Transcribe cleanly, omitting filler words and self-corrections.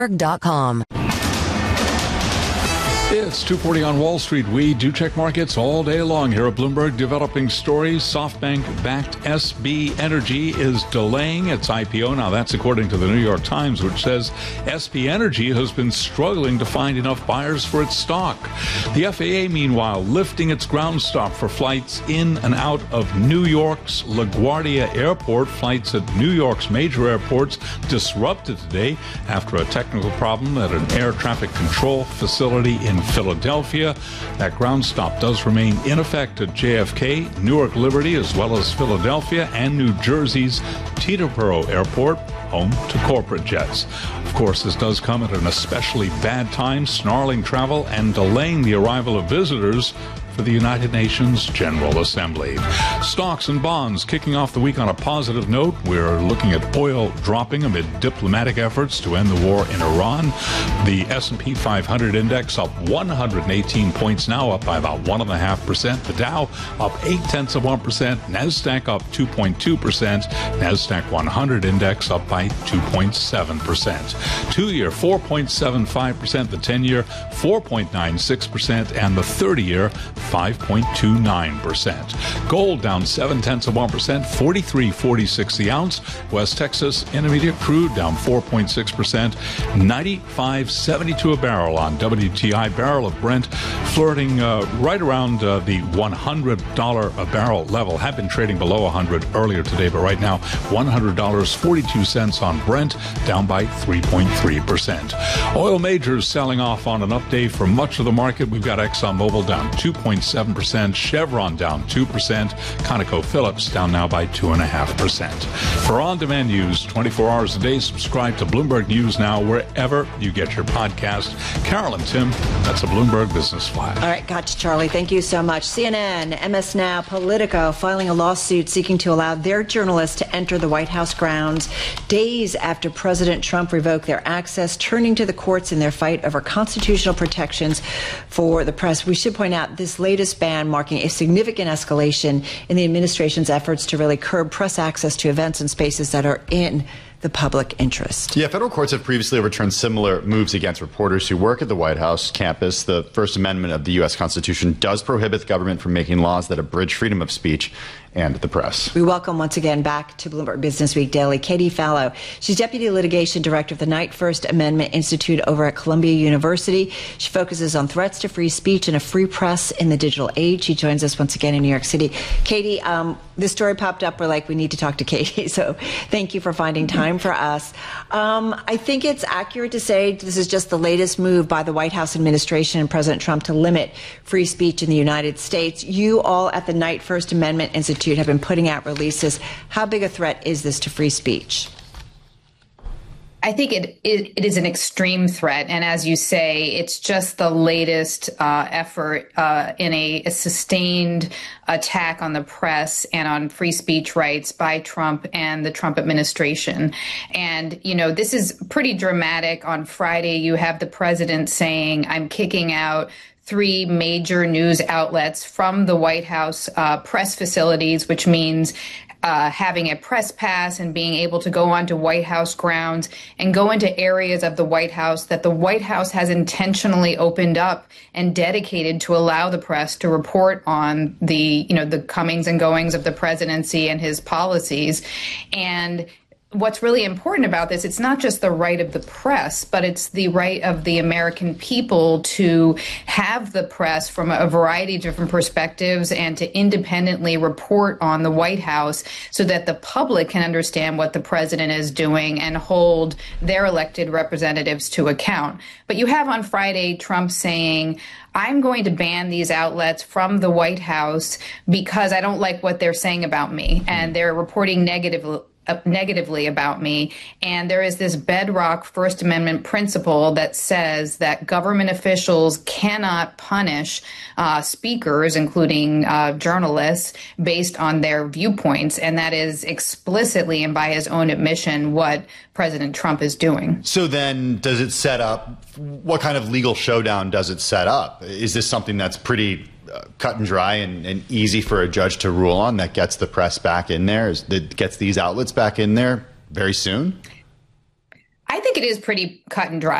Bloomberg.com. It's 2:40 on Wall Street. We do check markets all day long here at Bloomberg. Developing stories. SoftBank-backed SB Energy is delaying its IPO. Now, that's according to the New York Times, which says SB Energy has been struggling to find enough buyers for its stock. The FAA, meanwhile, lifting its ground stop for flights in and out of New York's LaGuardia Airport. Flights at New York's major airports disrupted today after a technical problem at an air traffic control facility in Philadelphia. That ground stop does remain in effect at JFK, Newark Liberty, as well as Philadelphia and New Jersey's Teterboro Airport, home to corporate jets. Of course, this does come at an especially bad time, snarling travel and delaying the arrival of visitors for the United Nations General Assembly. Stocks and bonds kicking off the week on a positive note. We're looking at oil dropping amid diplomatic efforts to end the war in Iran. The S&P 500 index up 118 points now, up by about 1.5%. The Dow up 0.8%. NASDAQ up 2.2%. NASDAQ 100 index up by 2.7%. 2-year 4.75%. The 10-year 4.96%. And the 30-year 5.29%. Gold down 0.7%, 43.46 the ounce. West Texas Intermediate crude down 4.6%, 95.72 a barrel on WTI. Barrel of Brent flirting right around the $100 a barrel level. Had been trading below 100 earlier today, but right now $100.42 on Brent, down by 3.3%. Oil majors selling off on an up day for much of the market. We've got ExxonMobil down 2.7%, Chevron down 2%, ConocoPhillips down now by 2.5%. For on-demand news 24 hours a day, subscribe to Bloomberg News Now wherever you get your podcast. Carol and Tim, that's a Bloomberg Business Flash. All right, gotcha, Charlie. Thank you so much. CNN, MS Now, Politico filing a lawsuit seeking to allow their journalists to enter the White House grounds days after President Trump revoked their access, turning to the courts in their fight over constitutional protections for the press. We should point out this latest ban marking a significant escalation in the administration's efforts to really curb press access to events and spaces that are in the public interest. Yeah, federal courts have previously overturned similar moves against reporters who work at the White House campus. The First Amendment of the U.S. Constitution does prohibit the government from making laws that abridge freedom of speech and the press. We welcome once again back to Bloomberg Business Week Daily Katie Fallow. She's Deputy Litigation Director of the Knight First Amendment Institute over at Columbia University. She focuses on threats to free speech and a free press in the digital age. She joins us once again in New York City. Katie, this story popped up. We're like, we need to talk to Katie. So thank you for finding time for us. I think it's accurate to say this is just the latest move by the White House administration and President Trump to limit free speech in the United States. You all at the Knight First Amendment Institute have been putting out releases. How big a threat is this to free speech? I think it is an extreme threat. And as you say, it's just the latest effort in a sustained attack on the press and on free speech rights by Trump and the Trump administration. And, you know, this is pretty dramatic. On Friday, you have the president saying, I'm kicking out 3 major news outlets from the White House press facilities, which means having a press pass and being able to go onto White House grounds and go into areas of the White House that the White House has intentionally opened up and dedicated to allow the press to report on the, you know, the comings and goings of the presidency and his policies. And what's really important about this, it's not just the right of the press, but it's the right of the American people to have the press from a variety of different perspectives and to independently report on the White House so that the public can understand what the president is doing and hold their elected representatives to account. But you have on Friday Trump saying, I'm going to ban these outlets from the White House because I don't like what they're saying about me, and they're reporting negatively about me. And there is this bedrock First Amendment principle that says that government officials cannot punish speakers, including journalists, based on their viewpoints. And that is explicitly and by his own admission what President Trump is doing. So then does it set up, what kind of legal showdown does it set up? Is this something that's pretty cut and dry and easy for a judge to rule on, that gets the press back in there, that gets these outlets back in there very soon? I think think it is pretty cut and dry.